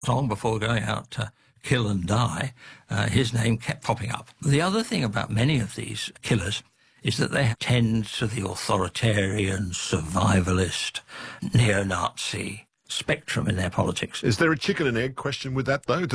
long before going out to kill and die, his name kept popping up. The other thing about many of these killers is that they tend to the authoritarian, survivalist, neo-Nazi spectrum in their politics. Is there a chicken and egg question with that, though?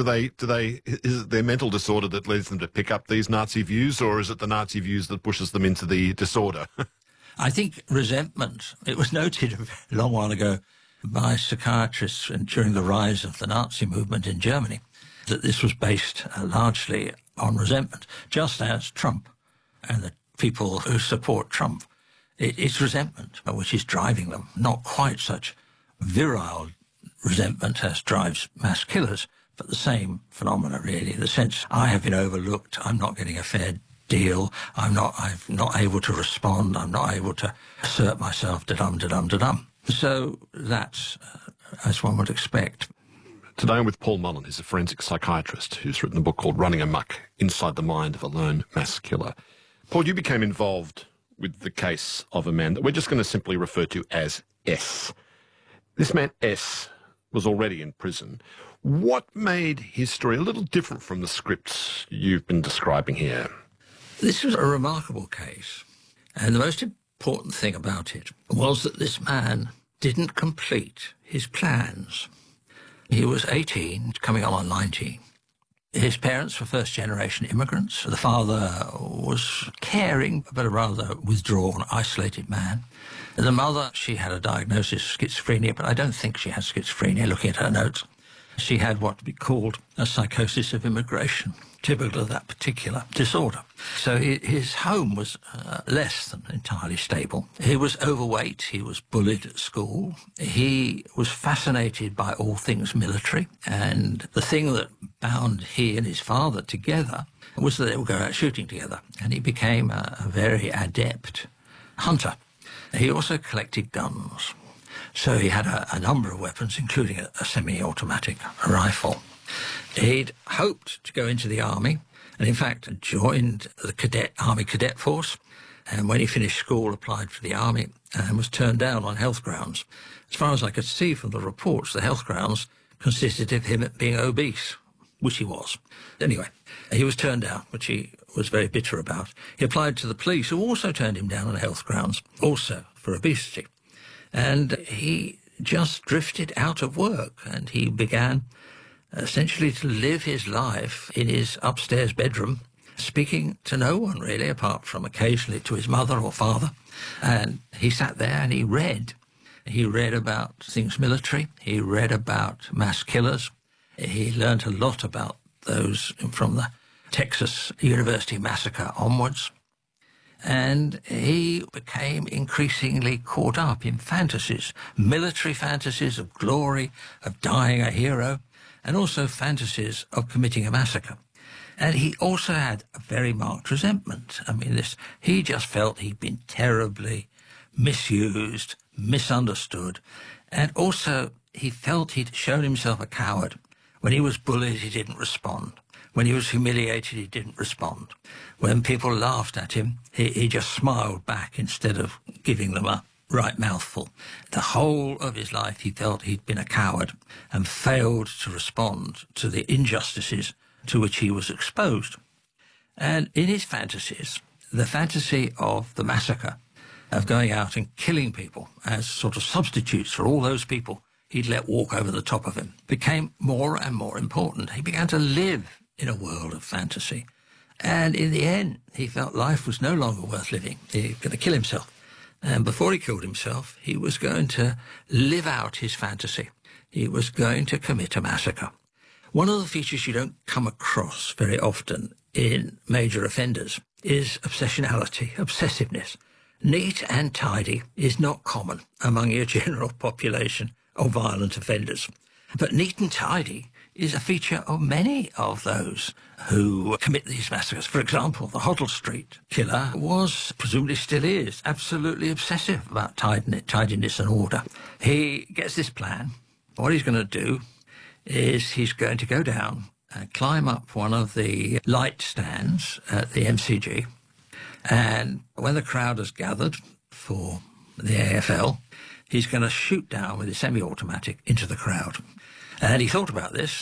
Is it their mental disorder that leads them to pick up these Nazi views, or is it the Nazi views that pushes them into the disorder? I think resentment. It was noted a long while ago by psychiatrists during the rise of the Nazi movement in Germany that this was based largely on resentment, just as Trump and the people who support Trump. It's resentment which is driving them, not quite such virile resentment as drives mass killers, but the same phenomena, really. The sense, I have been overlooked, I'm not getting a fair deal, I'm not able to respond, I'm not able to assert myself, da-dum. So that's as one would expect. Today I'm with Paul Mullen, who's a forensic psychiatrist who's written a book called Running Amok, Inside the Mind of a Lone Mass Killer. Paul, you became involved with the case of a man that we're just going to simply refer to as S. This man, S, was already in prison. What made his story a little different from the scripts you've been describing here? This was a remarkable case, and the most important thing about it was that this man didn't complete his plans. He was 18, coming on 19. His parents were first-generation immigrants. The father was caring, but a rather withdrawn, isolated man. The mother, she had a diagnosis of schizophrenia, but I don't think she had schizophrenia, looking at her notes. She had what would be called a psychosis of immigration, typical of that particular disorder. So his home was less than entirely stable. He was overweight. He was bullied at school. He was fascinated by all things military. And the thing that bound he and his father together was that they would go out shooting together. And he became a very adept hunter. He also collected guns. So he had a number of weapons, including a semi-automatic rifle. He'd hoped to go into the army, and in fact joined the Army Cadet Force, and when he finished school applied for the army and was turned down on health grounds. As far as I could see from the reports, the health grounds consisted of him being obese, which he was. Anyway, he was turned down, which he was very bitter about. He applied to the police, who also turned him down on health grounds, also for obesity. And he just drifted out of work, and he began essentially to live his life in his upstairs bedroom, speaking to no one really, apart from occasionally to his mother or father. And he sat there and he read. He read about things military. He read about mass killers. He learned a lot about those from the Texas University massacre onwards. And he became increasingly caught up in fantasies, military fantasies of glory, of dying a hero, and also fantasies of committing a massacre. And he also had a very marked resentment. I mean, he just felt he'd been terribly misused, misunderstood, and also he felt he'd shown himself a coward. When he was bullied, he didn't respond. When he was humiliated, he didn't respond. When people laughed at him, he just smiled back instead of giving them a right mouthful. The whole of his life, he felt he'd been a coward and failed to respond to the injustices to which he was exposed. And in his fantasies, the fantasy of the massacre, of going out and killing people as sort of substitutes for all those people he'd let walk over the top of him, became more and more important. He began to live in a world of fantasy. And in the end, he felt life was no longer worth living. He was going to kill himself. And before he killed himself, he was going to live out his fantasy. He was going to commit a massacre. One of the features you don't come across very often in major offenders is obsessionality, obsessiveness. Neat and tidy is not common among your general population of violent offenders. But neat and tidy is a feature of many of those who commit these massacres. For example, the Hoddle Street killer was, presumably still is, absolutely obsessive about tidiness and order. He gets this plan. What he's going to do is he's going to go down and climb up one of the light stands at the MCG. And when the crowd has gathered for the AFL, he's going to shoot down with his semi-automatic into the crowd. And he thought about this,